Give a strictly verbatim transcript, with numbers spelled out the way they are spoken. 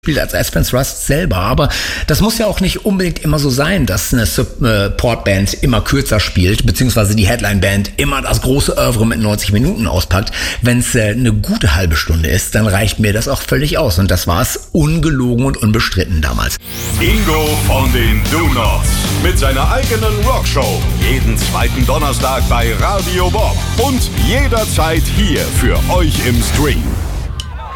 spielt als Aspen's Rust selber, aber das muss ja auch nicht unbedingt immer so sein, dass eine Support-Band immer kürzer spielt, beziehungsweise die Headline-Band immer das große Oeuvre mit neunzig Minuten auspackt. Wenn es äh, eine gute halbe Stunde ist, dann reicht mir das auch völlig aus und das war es ungelogen und unbestritten damals. Ingo von den Do-Nots mit seiner eigenen Rockshow. Jeden zweiten Donnerstag bei Radio Bob und jederzeit hier für euch im Stream.